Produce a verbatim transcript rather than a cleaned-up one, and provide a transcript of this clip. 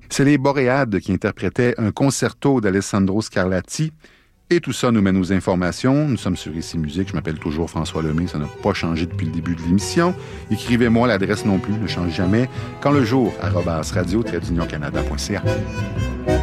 C'est les Boréades qui interprétaient un concerto d'Alessandro Scarlatti. Et tout ça nous mène aux informations. Nous sommes sur Ici Musique. Je m'appelle toujours François Lemay. Ça n'a pas changé depuis le début de l'émission. Écrivez-moi, l'adresse non plus ne change jamais. Quand le jour, arobase radio tiret d'union canada point c a.